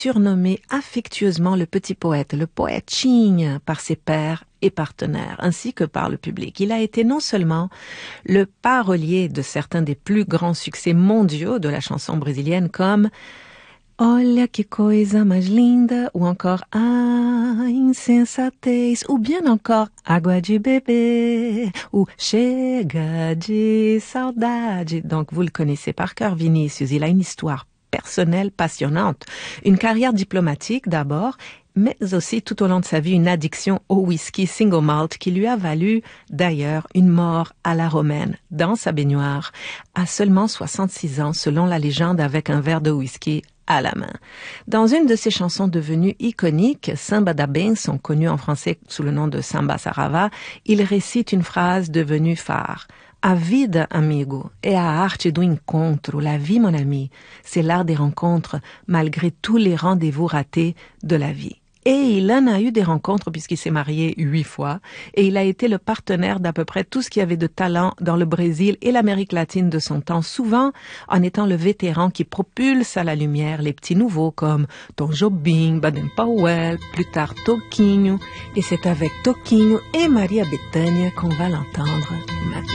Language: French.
surnommé affectueusement le petit poète, le poètinho, par ses pairs et partenaires, ainsi que par le public. Il a été non seulement le parolier de certains des plus grands succès mondiaux de la chanson brésilienne comme Olha que coisa mais linda, ou encore A insensatez, ou bien encore Água de bebê, ou Chega de saudade. Donc vous le connaissez par cœur, Vinícius. Il a une histoire personnelle passionnante, une carrière diplomatique d'abord, mais aussi tout au long de sa vie une addiction au whisky single malt qui lui a valu d'ailleurs une mort à la romaine dans sa baignoire à seulement 66 ans selon la légende avec un verre de whisky à la main. Dans une de ses chansons devenues iconiques, Samba da Benção, connue en français sous le nom de Samba Sarava, il récite une phrase devenue phare. A vida, amigo, é a arte do encontro, la vie, mon ami. C'est l'art des rencontres, malgré tous les rendez-vous ratés de la vie. Et il en a eu des rencontres puisqu'il s'est marié 8 fois et il a été le partenaire d'à peu près tout ce qui avait de talent dans le Brésil et l'Amérique latine de son temps, souvent en étant le vétéran qui propulse à la lumière les petits nouveaux comme Tom Jobim, Baden Powell, plus tard Toquinho. Et c'est avec Toquinho et Maria Bethânia qu'on va l'entendre maintenant.